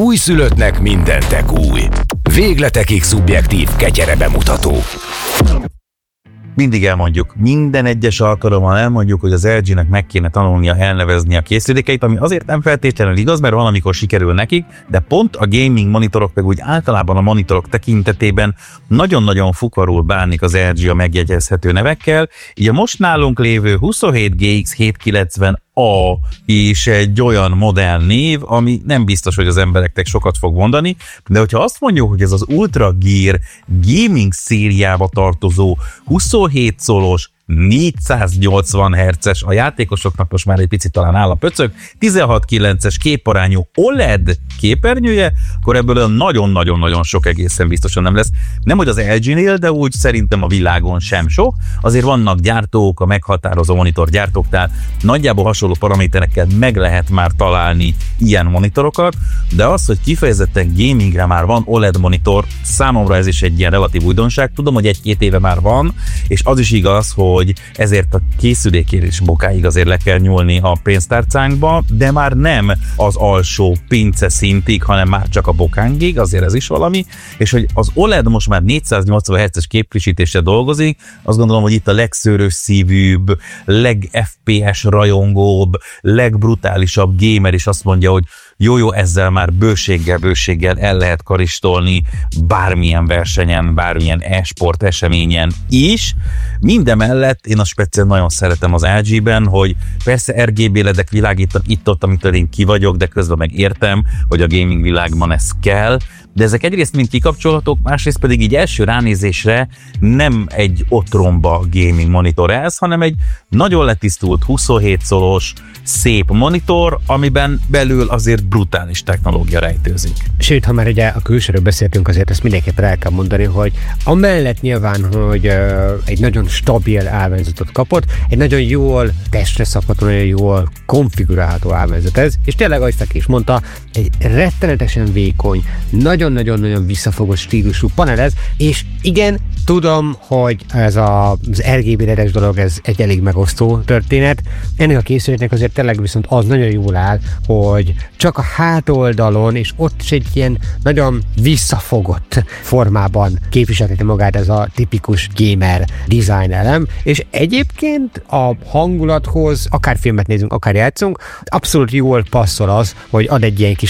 Újszülöttnek mindentek új. Végletekig szubjektív ketyere bemutató. Mindig elmondjuk, minden egyes alkalommal elmondjuk, hogy az LG-nek meg kéne tanulnia elnevezni a készülékeit, ami azért nem feltétlenül igaz, mert valamikor sikerül nekik, de pont a gaming monitorok, meg úgy általában a monitorok tekintetében nagyon-nagyon fukarul bánik az LG a megjegyezhető nevekkel. Így a most nálunk lévő 27GX 790 A is egy olyan modell név, ami nem biztos, hogy az embereknek sokat fog mondani, de hogyha azt mondjuk, hogy ez az Ultra Gear gaming szériába tartozó 27 szolos 480 Hz-es, a játékosoknak most már egy picit talán áll a pöcög, 16:9-es képarányú OLED képernyője, akkor ebből nagyon-nagyon-nagyon sok egészen biztosan nem lesz. Nem, hogy az LG-nél, de úgy szerintem a világon sem sok. Azért vannak gyártók, a meghatározó monitorgyártóknál nagyjából hasonló paraméterekkel meg lehet már találni ilyen monitorokat, de az, hogy kifejezetten gamingre már van OLED monitor, számomra ez is egy ilyen relatív újdonság. Tudom, hogy 1-2 éve már van, és az is igaz, hogy ezért a készülékért is bokáig azért le kell nyúlni a pénztárcánkba, de már nem az alsó pince szintig, hanem már csak a bokángig, azért ez is valami, és hogy az OLED most már 480 Hz-es képfrissítéssel dolgozik, azt gondolom, hogy itt a legszőrös szívűbb, leg-FPS rajongóbb, legbrutálisabb gamer is azt mondja, hogy jó, ezzel már bőséggel el lehet karistolni bármilyen versenyen, bármilyen e-sport eseményen is. Mindemellett én a speciál nagyon szeretem az LG-ben, hogy persze RGB ledek világítanak itt-ott, amitől én ki vagyok, de közben meg értem, hogy a gaming világban ez kell, de ezek egyrészt mind kikapcsolhatók, másrészt pedig így első ránézésre nem egy otromba gaming monitor ez, hanem egy nagyon letisztult 27 szolos szép monitor, amiben belül azért brutális technológia rejtőzik. Sőt, ha már ugye a külsőről beszéltünk, azért ezt mindenképpen el kell mondani, hogy amellett nyilván, hogy egy nagyon stabil állványzatot kapott, egy nagyon jól testre szabható, nagyon jól konfigurálható állványzat ez, és tényleg, ahogy Feki is mondta, egy rettenetesen vékony, nagyon-nagyon visszafogott stílusú panel ez, és igen, tudom, hogy ez az RGB-ledes dolog, ez egy elég megosztó történet. Ennek a készüléknek azért tényleg viszont az nagyon jól áll, hogy csak a hátoldalon, és ott is egy ilyen nagyon visszafogott formában képviselheti magát ez a tipikus gamer design elem, és egyébként a hangulathoz, akár filmet nézünk, akár játszunk, abszolút jól passzol az, hogy ad egy ilyen kis